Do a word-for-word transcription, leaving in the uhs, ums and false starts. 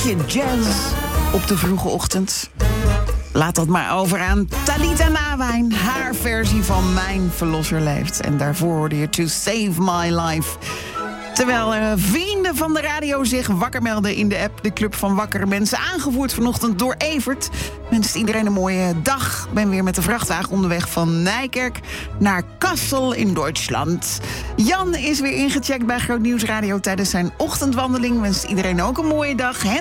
Stukje jazz op de vroege ochtend. Laat dat maar over aan Talita Nawijn. Haar versie van Mijn Verlosser leeft. En daarvoor hoorde je To Save My Life. Terwijl uh, vrienden van de radio zich wakker melden in de app. De Club van Wakkere Mensen, aangevoerd vanochtend door Evert. Wenst iedereen een mooie dag. Ben weer met de vrachtwagen onderweg van Nijkerk naar Kassel in Duitsland. Jan is weer ingecheckt bij Groot Nieuws Radio tijdens zijn ochtendwandeling. Wenst iedereen ook een mooie dag.